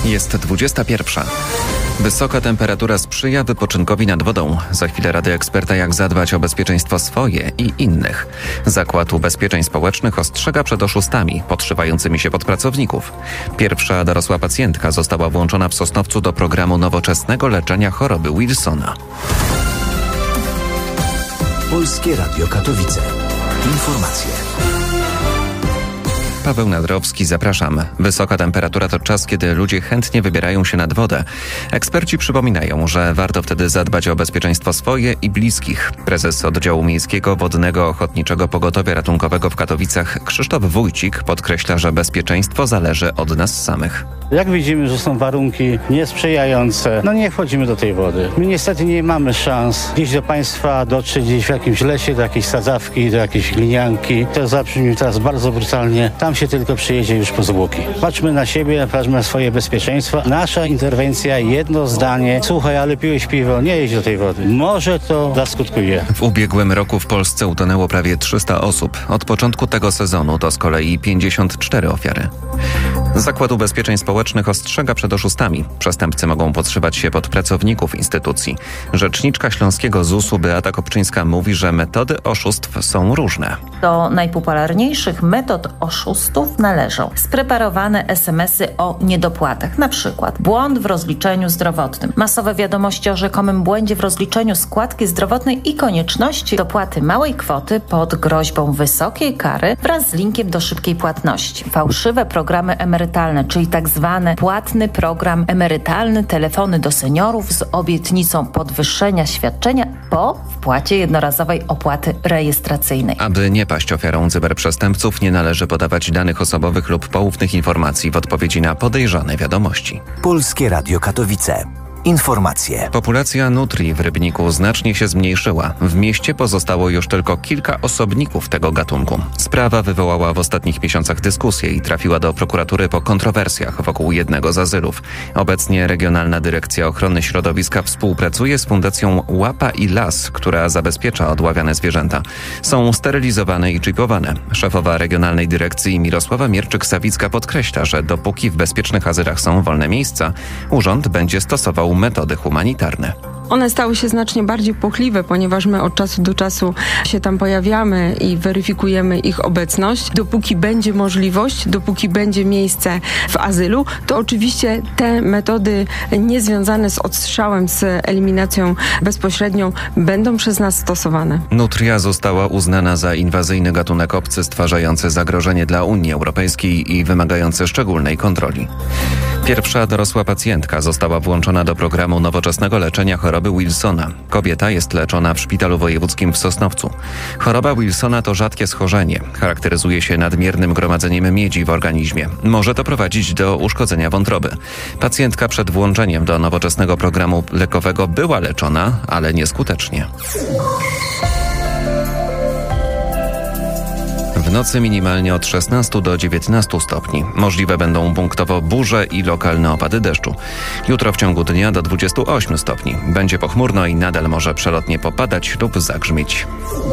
Jest 21. Wysoka temperatura sprzyja wypoczynkowi nad wodą. Za chwilę rady eksperta, jak zadbać o bezpieczeństwo swoje i innych. Zakład Ubezpieczeń Społecznych ostrzega przed oszustami podszywającymi się pod pracowników. Pierwsza dorosła pacjentka została włączona w Sosnowcu do programu nowoczesnego leczenia choroby Wilsona. Polskie Radio Katowice. Informacje. Paweł Nadrowski, zapraszam. Wysoka temperatura to czas, kiedy ludzie chętnie wybierają się nad wodę. Eksperci przypominają, że warto wtedy zadbać o bezpieczeństwo swoje i bliskich. Prezes Oddziału Miejskiego Wodnego Ochotniczego Pogotowia Ratunkowego w Katowicach Krzysztof Wójcik podkreśla, że bezpieczeństwo zależy od nas samych. Jak widzimy, że są warunki niesprzyjające, nie wchodzimy do tej wody. My niestety nie mamy szans gdzieś do państwa dotrzeć, gdzieś w jakimś lesie, do jakiejś sadzawki, do jakiejś glinianki. To zabrzmi teraz bardzo brutalnie. Tam się tylko przyjedzie już po zwłoki. Patrzmy na siebie, patrzmy na swoje bezpieczeństwo. Nasza interwencja, jedno zdanie. Słuchaj, ale piłeś piwo, nie jedź do tej wody. Może to zaskutkuje. W ubiegłym roku w Polsce utonęło prawie 300 osób. Od początku tego sezonu to z kolei 54 ofiary. Zakład Ubezpieczeń Społecznych ostrzega przed oszustami. Przestępcy mogą podszywać się pod pracowników instytucji. Rzeczniczka Śląskiego ZUS-u Beata Kopczyńska mówi, że metody oszustw są różne. Do najpopularniejszych metod oszustów należą spreparowane SMS-y o niedopłatach, na przykład błąd w rozliczeniu zdrowotnym, masowe wiadomości o rzekomym błędzie w rozliczeniu składki zdrowotnej i konieczności dopłaty małej kwoty pod groźbą wysokiej kary wraz z linkiem do szybkiej płatności, fałszywe programy emerytalne, czyli tak zwany płatny program emerytalny, telefony do seniorów z obietnicą podwyższenia świadczenia po wpłacie jednorazowej opłaty rejestracyjnej. Aby nie paść ofiarą cyberprzestępców, nie należy podawać danych osobowych lub poufnych informacji w odpowiedzi na podejrzane wiadomości. Polskie Radio Katowice. Informacje. Populacja nutrii w Rybniku znacznie się zmniejszyła. W mieście pozostało już tylko kilka osobników tego gatunku. Sprawa wywołała w ostatnich miesiącach dyskusję i trafiła do prokuratury po kontrowersjach wokół jednego z azylów. Obecnie Regionalna Dyrekcja Ochrony Środowiska współpracuje z Fundacją Łapa i Las, która zabezpiecza odławiane zwierzęta. Są sterylizowane i czipowane. Szefowa Regionalnej Dyrekcji Mirosława Mierczyk-Sawicka podkreśla, że dopóki w bezpiecznych azylach są wolne miejsca, urząd będzie stosował metody humanitarne. One stały się znacznie bardziej płochliwe, ponieważ my od czasu do czasu się tam pojawiamy i weryfikujemy ich obecność. Dopóki będzie możliwość, dopóki będzie miejsce w azylu, to oczywiście te metody niezwiązane z odstrzałem, z eliminacją bezpośrednią będą przez nas stosowane. Nutria została uznana za inwazyjny gatunek obcy stwarzający zagrożenie dla Unii Europejskiej i wymagający szczególnej kontroli. Pierwsza dorosła pacjentka została włączona do programu nowoczesnego leczenia choroby Wilsona. Kobieta jest leczona w Szpitalu Wojewódzkim w Sosnowcu. Choroba Wilsona to rzadkie schorzenie. Charakteryzuje się nadmiernym gromadzeniem miedzi w organizmie. Może to prowadzić do uszkodzenia wątroby. Pacjentka przed włączeniem do nowoczesnego programu lekowego była leczona, ale nieskutecznie. W nocy minimalnie od 16 do 19 stopni. Możliwe będą punktowo burze i lokalne opady deszczu. Jutro w ciągu dnia do 28 stopni. Będzie pochmurno i nadal może przelotnie popadać lub zagrzmieć.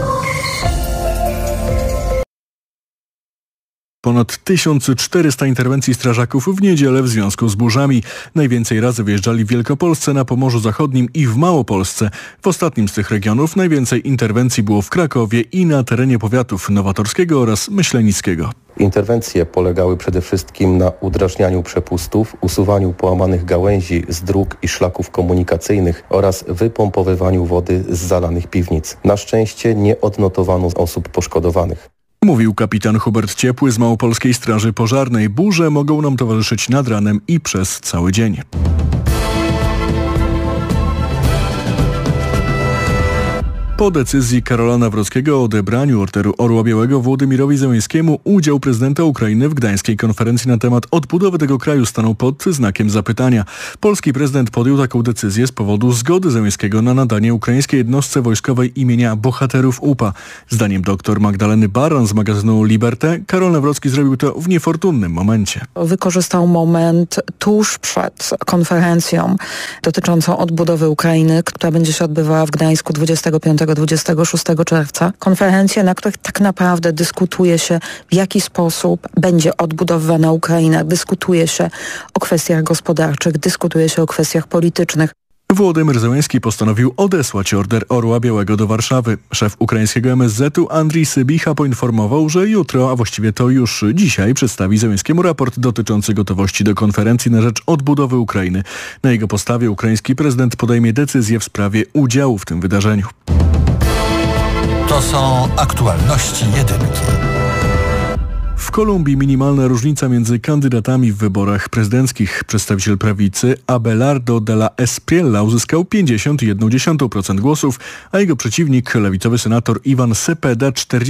Ponad 1400 interwencji strażaków w niedzielę w związku z burzami. Najwięcej razy wyjeżdżali w Wielkopolsce, na Pomorzu Zachodnim i w Małopolsce. W ostatnim z tych regionów najwięcej interwencji było w Krakowie i na terenie powiatów nowatorskiego oraz myślenickiego. Interwencje polegały przede wszystkim na udrażnianiu przepustów, usuwaniu połamanych gałęzi z dróg i szlaków komunikacyjnych oraz wypompowywaniu wody z zalanych piwnic. Na szczęście nie odnotowano osób poszkodowanych. Mówił kapitan Hubert Ciepły z Małopolskiej Straży Pożarnej. Burze mogą nam towarzyszyć nad ranem i przez cały dzień. Po decyzji Karola Nawrockiego o odebraniu Orderu Orła Białego Wołodymyrowi Zełenskiemu udział prezydenta Ukrainy w gdańskiej konferencji na temat odbudowy tego kraju stanął pod znakiem zapytania. Polski prezydent podjął taką decyzję z powodu zgody Zełenskiego na nadanie ukraińskiej jednostce wojskowej imienia Bohaterów UPA. Zdaniem dr Magdaleny Baran z magazynu Liberté, Karol Nawrocki zrobił to w niefortunnym momencie. Wykorzystał moment tuż przed konferencją dotyczącą odbudowy Ukrainy, która będzie się odbywała w Gdańsku 25 26 czerwca. Konferencje, na których tak naprawdę dyskutuje się, w jaki sposób będzie odbudowywana Ukraina, dyskutuje się o kwestiach gospodarczych, dyskutuje się o kwestiach politycznych. Wołodymyr Zełenski postanowił odesłać order Orła Białego do Warszawy. Szef ukraińskiego MSZ-u Andrii Sybicha poinformował, że jutro, a właściwie to już dzisiaj, przedstawi Zełenskiemu raport dotyczący gotowości do konferencji na rzecz odbudowy Ukrainy. Na jego podstawie ukraiński prezydent podejmie decyzję w sprawie udziału w tym wydarzeniu. To są aktualności jedynki. W Kolumbii minimalna różnica między kandydatami w wyborach prezydenckich. Przedstawiciel prawicy Abelardo de la Espriella uzyskał 51,1% głosów, a jego przeciwnik, lewicowy senator Ivan Cepeda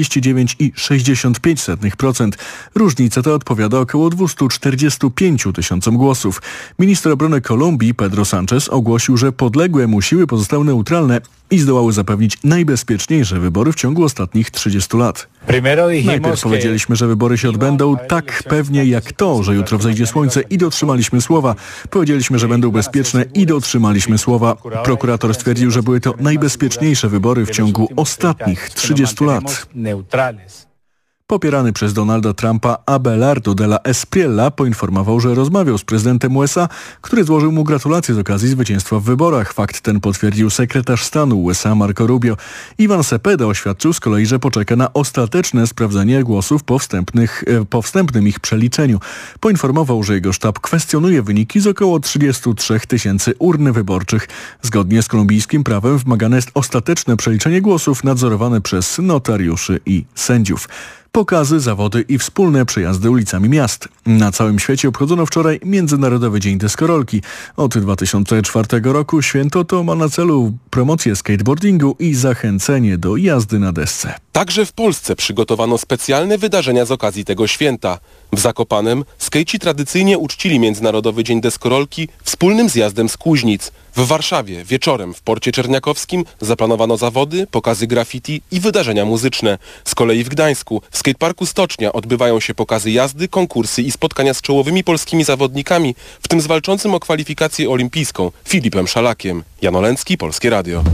49,65%. Różnica ta odpowiada około 245 tysiącom głosów. Minister obrony Kolumbii Pedro Sánchez ogłosił, że podległe mu siły pozostały neutralne i zdołały zapewnić najbezpieczniejsze wybory w ciągu ostatnich 30 lat. Najpierw powiedzieliśmy, że wybory się odbędą tak pewnie jak to, że jutro wzejdzie słońce i dotrzymaliśmy słowa. Powiedzieliśmy, że będą bezpieczne i dotrzymaliśmy słowa. Prokurator stwierdził, że były to najbezpieczniejsze wybory w ciągu ostatnich 30 lat. Popierany przez Donalda Trumpa Abelardo de la Espriella poinformował, że rozmawiał z prezydentem USA, który złożył mu gratulacje z okazji zwycięstwa w wyborach. Fakt ten potwierdził sekretarz stanu USA Marco Rubio. Ivan Cepeda oświadczył z kolei, że poczeka na ostateczne sprawdzenie głosów po wstępnym ich przeliczeniu. Poinformował, że jego sztab kwestionuje wyniki z około 33 tysięcy urn wyborczych. Zgodnie z kolumbijskim prawem wymagane jest ostateczne przeliczenie głosów nadzorowane przez notariuszy i sędziów. Pokazy, zawody i wspólne przejazdy ulicami miast. Na całym świecie obchodzono wczoraj Międzynarodowy Dzień Deskorolki. Od 2004 roku święto to ma na celu promocję skateboardingu i zachęcenie do jazdy na desce. Także w Polsce przygotowano specjalne wydarzenia z okazji tego święta. W Zakopanem skejci tradycyjnie uczcili Międzynarodowy Dzień Deskorolki wspólnym zjazdem z Kuźnic. W Warszawie wieczorem w Porcie Czerniakowskim zaplanowano zawody, pokazy graffiti i wydarzenia muzyczne. Z kolei w Gdańsku, w skateparku Stocznia odbywają się pokazy jazdy, konkursy i spotkania z czołowymi polskimi zawodnikami, w tym z walczącym o kwalifikację olimpijską Filipem Szalakiem. Jan Olęcki, Polskie Radio.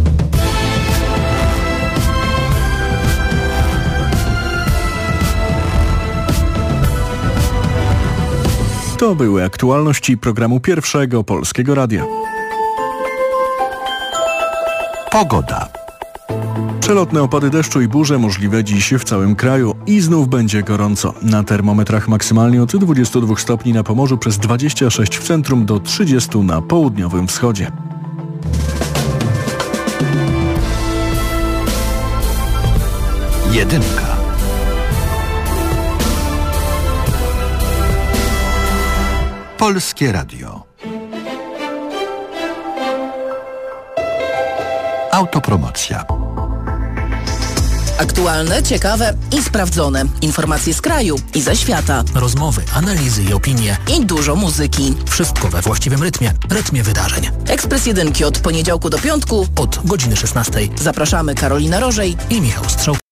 To były aktualności programu Pierwszego Polskiego Radia. Pogoda. Przelotne opady deszczu i burze możliwe dziś w całym kraju i znów będzie gorąco. Na termometrach maksymalnie od 22 stopni na Pomorzu, przez 26 w centrum do 30 na południowym wschodzie. Jedynka. Polskie Radio. Autopromocja. Aktualne, ciekawe i sprawdzone. Informacje z kraju i ze świata. Rozmowy, analizy i opinie. I dużo muzyki. Wszystko we właściwym rytmie wydarzeń. Ekspres Jedynki od poniedziałku do piątku od godziny 16. Zapraszamy Karolina Rożej i Michał Strzał.